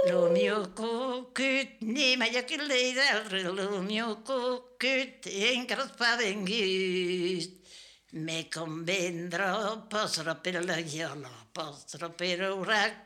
Lo mio cucut, ni meglio che lei d'altro, lo mio cucut, increspato in gust. Me convendrò, posso per la viola, posso per un